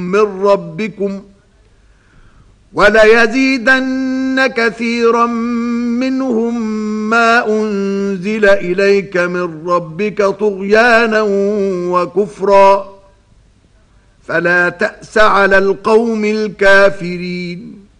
من ربكم وليزيدن كثيرا منهم ما أنزل إليك من ربك طغيانا وكفرا فلا تأس على القوم الكافرين.